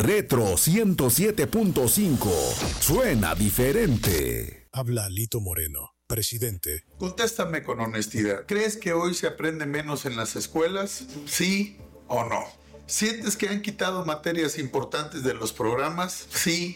Retro 107.5. Suena diferente. Habla Lito Moreno, presidente. Contéstame con honestidad. ¿Crees que hoy se aprende menos en las escuelas? ¿Sí o no? ¿Sientes que han quitado materias importantes de los programas? Sí